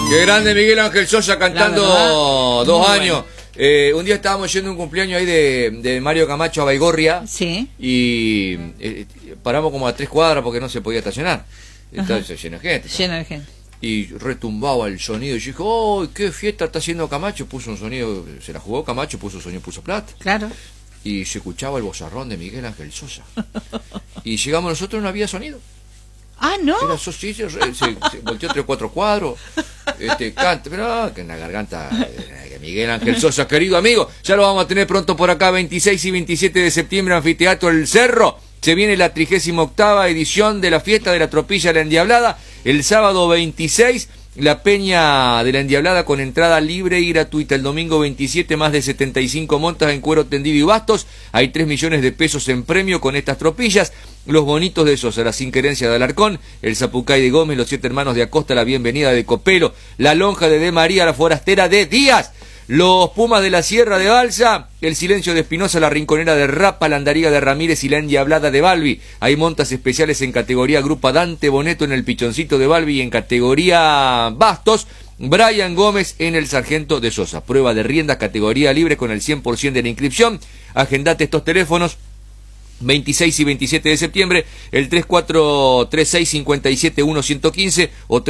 Qué grande Miguel Ángel Sosa cantando 2 años. Un día estábamos yendo a un cumpleaños ahí de Mario Camacho a Baigorria. Sí. Y paramos como a 3 cuadras porque no se podía estacionar. Estaba lleno de gente. Lleno de gente. Y retumbaba el sonido. Y yo dije, ¡oh, qué fiesta está haciendo Camacho! Puso un sonido, se la jugó Camacho, puso un sonido, puso plata. Claro. Y se escuchaba el vozarrón de Miguel Ángel Sosa. Y llegamos nosotros, no había sonido. Ah, ¿no? Era sí, se volteó 3 o 4 cuadros. Canta, pero que en la garganta Miguel Ángel Sosa, querido amigo. Ya lo vamos a tener pronto por acá, 26 y 27 de septiembre, Anfiteatro El Cerro. Se viene la 38ª edición de la fiesta de la Tropilla de la Endiablada. El sábado 26, la Peña de la Endiablada con entrada libre y gratuita. El domingo 27, más de 75 montas en cuero tendido y bastos. Hay 3 millones de pesos en premio con estas tropillas. Los bonitos de Sosa, la Sinquerencia de Alarcón, el Zapucay de Gómez, los 7 hermanos de Acosta, la Bienvenida de Copelo, la Lonja de María, la Forastera de Díaz, los Pumas de la Sierra de Balsa, el Silencio de Espinosa, la Rinconera de Rapa, la Andariga de Ramírez y la Endiablada de Balbi. Hay montas especiales en categoría Grupa Dante Boneto en el Pichoncito de Balbi y en categoría Bastos, Brian Gómez en el Sargento de Sosa. Prueba de rienda, categoría libre con el 100% de la inscripción. Agendate estos teléfonos. 26 y 27 de septiembre, el 3436-57-115 o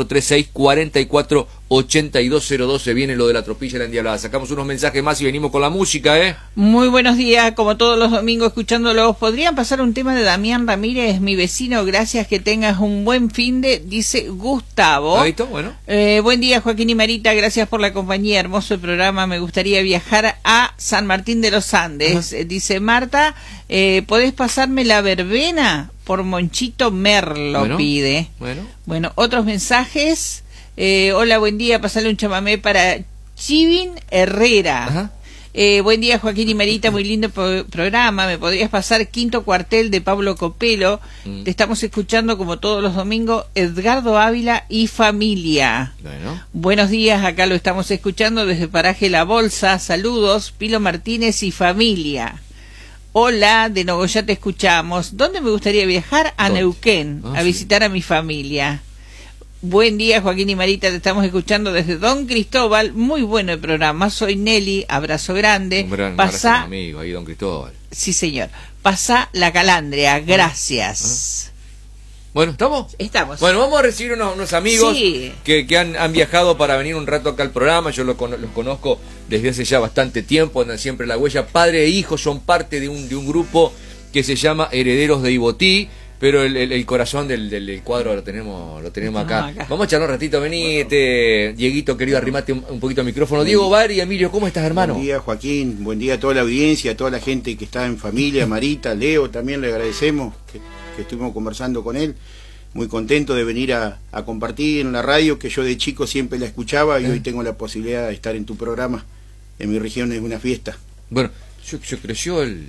3436-44-8202. Se viene lo de la Tropilla de la Endiablada. Sacamos unos mensajes más y venimos con la música, Muy buenos días, como todos los domingos escuchándolos. ¿Podrían pasar un tema de Damián Ramírez, mi vecino? Gracias, que tengas un buen finde, dice Gustavo. Ahí está, bueno. Buen día, Joaquín y Marita, gracias por la compañía, hermoso el programa. Me gustaría viajar a San Martín de los Andes, dice Marta. ¿Podés pasarme la verbena? Por Monchito Merlo, bueno, pide. Bueno, otros mensajes. Hola, buen día, pasarle un chamamé para Chivin Herrera. Ajá. Buen día, Joaquín y Marita, muy lindo programa. ¿Me podrías pasar Quinto Cuartel de Pablo Copelo? Te estamos escuchando como todos los domingos. Edgardo Ávila y familia. Buenos días, acá lo estamos escuchando desde Paraje La Bolsa. Saludos, Pilo Martínez y familia. Hola, de Nogoyá te escuchamos. ¿Dónde me gustaría viajar? A Neuquén, a visitar a mi familia. Buen día, Joaquín y Marita, te estamos escuchando desde Don Cristóbal. Muy bueno el programa. Soy Nelly, abrazo grande. Un gran abrazo, amigo, ahí Don Cristóbal. Sí, señor. Pasa la Calandria, gracias. Bueno, ¿estamos? Estamos. Bueno, vamos a recibir unos amigos que han viajado para venir un rato acá al programa. Yo los conozco desde hace ya bastante tiempo, andan siempre en la huella. Padre e hijo son parte de un grupo que se llama Herederos de Ibotí, pero el corazón del cuadro lo tenemos acá. Vamos a charlar un ratito, vení, Dieguito, querido, arrimate un poquito al micrófono. Diego, Bar y Emilio, ¿cómo estás, hermano? Buen día, Joaquín, buen día a toda la audiencia, a toda la gente que está en familia, Marita, Leo, también le agradecemos que estuvimos conversando con él. Muy contento de venir a compartir en la radio, que yo de chico siempre la escuchaba y hoy tengo la posibilidad de estar en tu programa. En mi región es una fiesta. Bueno, yo creció el...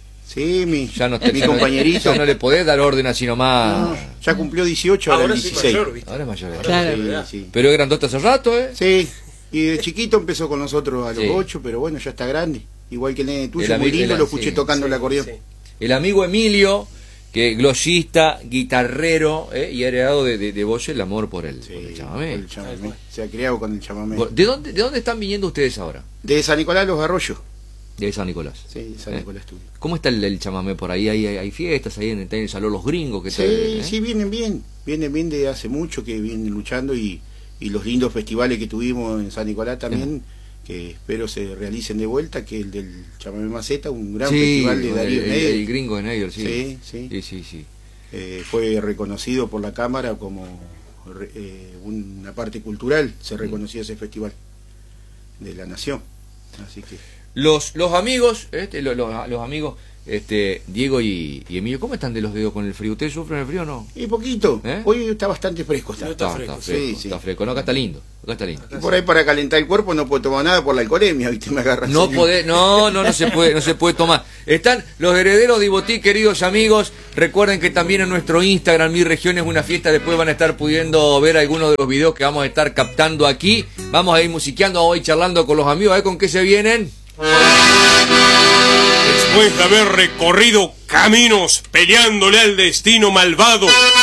Sí, mi compañerito. No le podés dar orden así nomás. No, ya cumplió 18, ahora 16. Ahora es mayor. Claro. Sí. Pero es grandote hace rato, Sí, y de chiquito empezó con nosotros a los 8, pero bueno, ya está grande. Igual que el nene tuyo, muy lindo, lo escuché tocando el acordeón. Sí. El amigo Emilio, que glosista, guitarrero, y heredado de vos el amor por el chamamé. Se ha criado con el chamamé. ¿De dónde están viniendo ustedes ahora? De San Nicolás Los Arroyos. De San Nicolás. Sí, San Nicolás Estudio. ¿Cómo está el chamamé por ahí? ¿Hay fiestas ahí en el Salón Los Gringos? Sí, vienen bien de hace mucho que vienen luchando y los lindos festivales que tuvimos en San Nicolás también, que espero se realicen de vuelta, que el del chamamé Maceta, un gran festival de Darío Neider. El gringo de Neider, sí. Fue reconocido por la Cámara como una parte cultural, se reconoció ese festival de la Nación. Así que los amigos, los amigos, Diego y Emilio, ¿cómo están de los dedos con el frío? ¿Ustedes sufren el frío o no? Y poquito. Hoy está bastante fresco. Está fresco. No, acá está lindo. Y por ahí para calentar el cuerpo no puedo tomar nada por la alcoholemia, ¿viste? Me agarra. No se puede tomar. Están los herederos de Ibotí, queridos amigos. Recuerden que también en nuestro Instagram, Mi Región es una fiesta, después van a estar pudiendo ver algunos de los videos que vamos a estar captando aquí. Vamos a ir musiqueando hoy, charlando con los amigos, a ver con qué se vienen. Después de haber recorrido caminos peleándole al destino malvado,